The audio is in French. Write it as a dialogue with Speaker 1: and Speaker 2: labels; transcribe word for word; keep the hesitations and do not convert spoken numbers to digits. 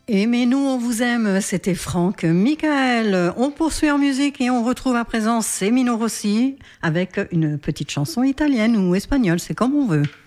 Speaker 1: Et mais nous, on vous aime, c'était Franck Michael. On poursuit en musique et on retrouve à présent Semino Rossi avec une petite chanson italienne ou espagnole, c'est comme on veut.